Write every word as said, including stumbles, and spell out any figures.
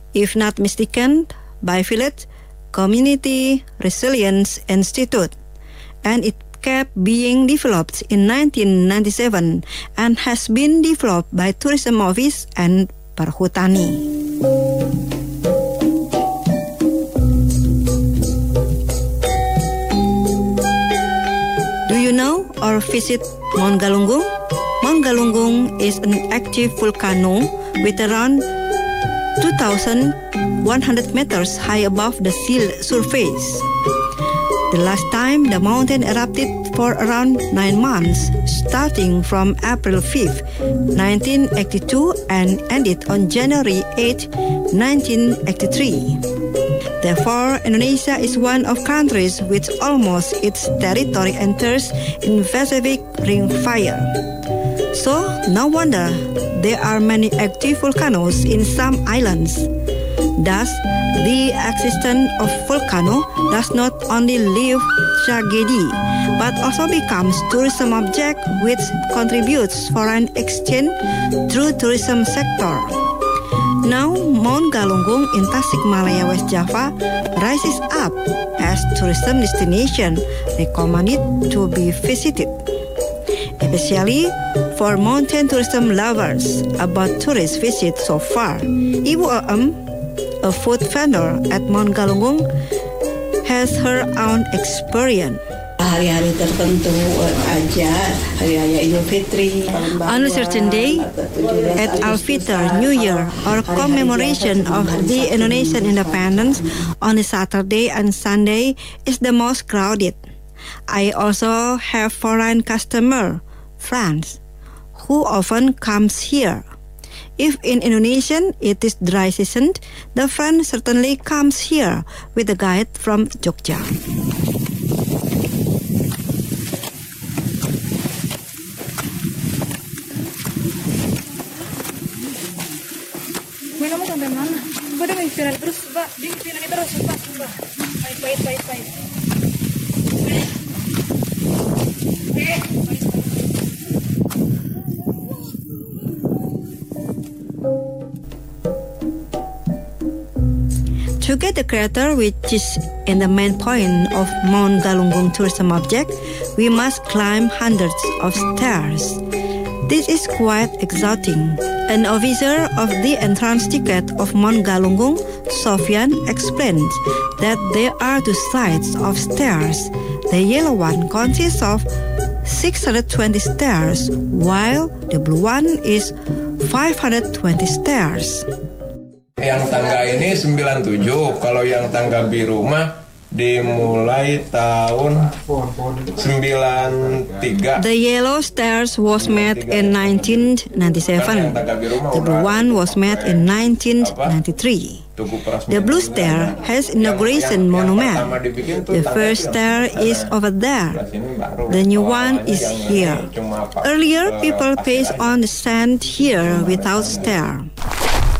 if not mistaken, by Village Community Resilience Institute, and it kept being developed in nineteen ninety-seven and has been developed by Tourism Office and Perhutani. Do you know or visit Mount Galunggung? Mount Galunggung is an active volcano with around two thousand one hundred meters high above the sea surface. The last time the mountain erupted for around nine months, starting from April fifth, nineteen eighty-two and ended on January eighth, nineteen eighty-three. Therefore, Indonesia is one of countries which almost its territory enters in Pacific Ring Fire. So, no wonder there are many active volcanoes in some islands. Thus, the existence of volcano does not only leave tragedy, but also becomes tourism object which contributes foreign exchange through tourism sector. Now, Mount Galunggung in Tasikmalaya, West Java rises up as tourism destination recommended to be visited, especially for mountain tourism lovers. About tourist visits so far, Ibu Aem, a food vendor at Mount Galunggung, has her own experience. Hari-hari tertentu aja, hari raya Idul Fitri. On a certain day, at Al-Fitr, New Year, or commemoration of the Indonesian independence on a Saturday and Sunday is the most crowded. I also have foreign customer, friends, who often comes here. If in Indonesian it is dry season, the friend certainly comes here with a guide from Jogja. Kamu sampai mana? Gue udah ngipiran terus, Mbak. Dia ngipiran terus, Mbak. Mbak. Baik, baik, baik, baik. Eh, To get the crater, which is in the main point of Mount Galunggung tourism object, we must climb hundreds of stairs. This is quite exhausting. An officer of the entrance ticket of Mount Galunggung, Sofyan, explains that there are two sides of stairs. The yellow one consists of six hundred twenty stairs, while the blue one is five hundred twenty stairs. Yang tangga ini sembilan puluh tujuh, kalau yang tangga biru mah dimulai tahun sembilan tiga. The yellow stairs was made in nineteen ninety-seven. The blue one was made in nineteen ninety-three. The blue stair has inauguration monument. The first stair is over there. The new one is here. Earlier, people passed on the sand here without stair.